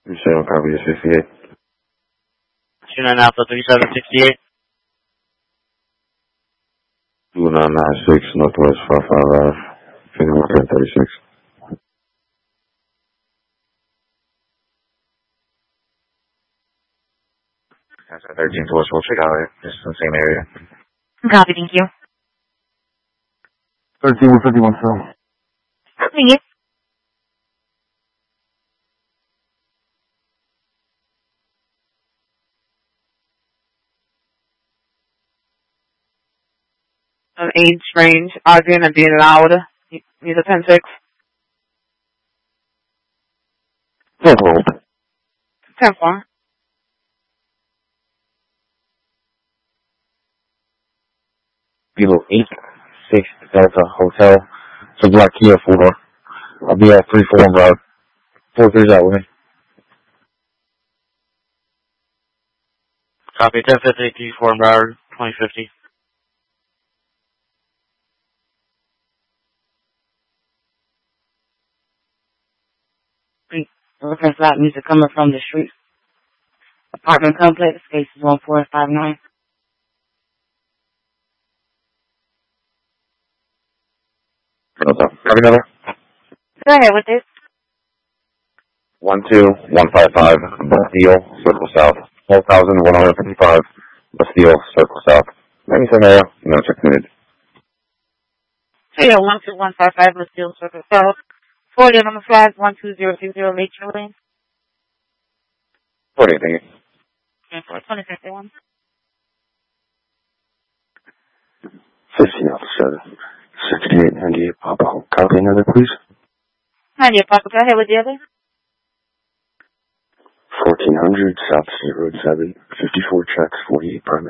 Michelle, copy of 68. 29 Alpha 3768. 2996 Northwest 55 Ave, Phoenix 36. That's at 13th West, we'll check out it. It's in the same area. Copy, thank you. 1351, sir. Thank you. An age range, arguing and being loud. Needs a 10-6. 10-4. 10-4. Below 86 Delta Hotel. It's a black Kia 4-door. I'll be at 341 Road. 43's out with me. Copy 1050 Fort Broward 2050. Looking for loud music coming from the street. Apartment complex, spaces 1459. Copy another. Go ahead with this. 12155 Bastille, Circle South. 12,155 Bastille, Circle South. 97 area, no check needed. Hey, 12155 Bastille Circle South. 40 number flag 12020 Lakeshore Lane. 40, thank you. 2051. 15 Alpha 7. 6898 Papa. Copy another, please. 90 Papa, go ahead with the other. 1400 South State Road 7. 54 checks, 48 permits.